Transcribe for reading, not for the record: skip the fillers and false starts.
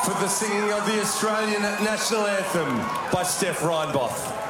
for the singing of the Australian National Anthem by Steph Reinboth.